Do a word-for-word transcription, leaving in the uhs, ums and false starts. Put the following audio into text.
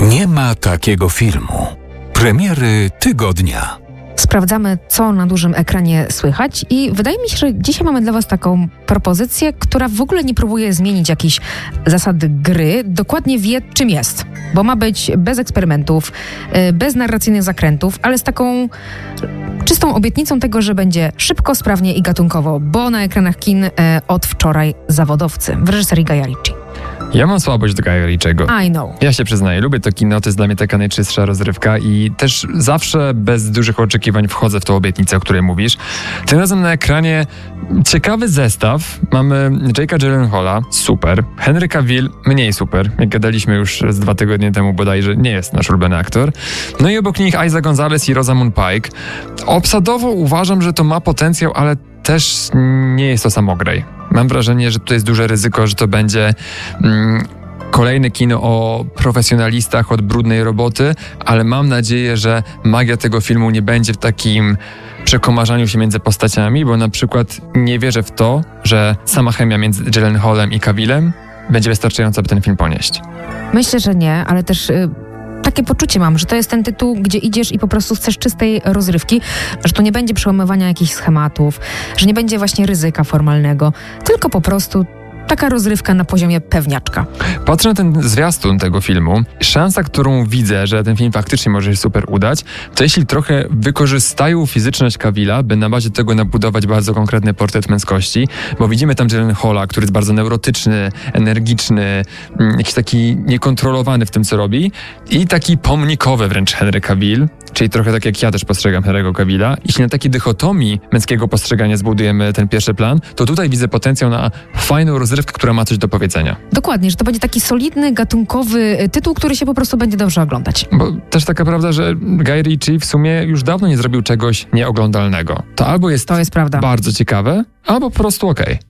Nie ma takiego filmu. Premiery tygodnia. Sprawdzamy, co na dużym ekranie słychać i wydaje mi się, że dzisiaj mamy dla Was taką propozycję, która w ogóle nie próbuje zmienić jakichś zasad gry, dokładnie wie, czym jest. Bo ma być bez eksperymentów, bez narracyjnych zakrętów, ale z taką czystą obietnicą tego, że będzie szybko, sprawnie i gatunkowo, bo na ekranach kin e, od wczoraj Zawodowcy w reżyserii Guya Ritchie. Ja mam słabość do Guya Ritchiego. I know. Ja się przyznaję, lubię to kino, to jest dla mnie taka najczystsza rozrywka i też zawsze bez dużych oczekiwań wchodzę w tą obietnicę, o której mówisz. Tym razem na ekranie ciekawy zestaw. Mamy Jake'a Gyllenhaala, super. Henry Cavill, mniej super. Jak gadaliśmy już z dwa tygodnie temu bodajże, nie jest nasz ulubiony aktor. No i obok nich Eiza Gonzalez i Rosamund Pike. Obsadowo uważam, że to ma potencjał, ale też nie jest to samograj. Mam wrażenie, że tutaj jest duże ryzyko, że to będzie mm, kolejne kino o profesjonalistach od brudnej roboty, ale mam nadzieję, że magia tego filmu nie będzie w takim przekomarzaniu się między postaciami, bo na przykład nie wierzę w to, że sama chemia między Gyllenhaalem i Cavillem będzie wystarczająca, by ten film ponieść. Myślę, że nie, ale też... Y- Takie poczucie mam, że to jest ten tytuł, gdzie idziesz i po prostu chcesz czystej rozrywki, że tu nie będzie przełamywania jakichś schematów, że nie będzie właśnie ryzyka formalnego, tylko po prostu taka rozrywka na poziomie pewniaczka. Patrzę na ten zwiastun tego filmu. Szansa, którą widzę, że ten film faktycznie może się super udać, to jeśli trochę wykorzystają fizyczność Cavilla, by na bazie tego nabudować bardzo konkretny portret męskości, bo widzimy tam Gyllenhaala, który jest bardzo neurotyczny, energiczny, jakiś taki niekontrolowany w tym, co robi i taki pomnikowy wręcz Henry Cavill, czyli trochę tak jak ja też postrzegam Henry'ego Cavilla. Jeśli na takiej dychotomii męskiego postrzegania zbudujemy ten pierwszy plan, to tutaj widzę potencjał na fajną rozrywkę, która ma coś do powiedzenia. Dokładnie, że to będzie taki solidny, gatunkowy tytuł, który się po prostu będzie dobrze oglądać. Bo też taka prawda, że Guy Ritchie w sumie już dawno nie zrobił czegoś nieoglądalnego. To albo jest, to jest prawda. bardzo ciekawe, albo po prostu okej. Okay.